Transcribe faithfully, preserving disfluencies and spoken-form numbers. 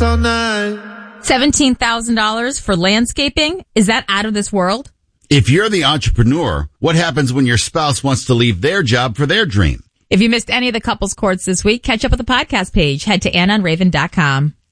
all night. seventeen thousand dollars for landscaping? Is that out of this world? If you're the entrepreneur, what happens when your spouse wants to leave their job for their dream? If you missed any of the couples courts this week, catch up with the podcast page. Head to anna and raven dot com.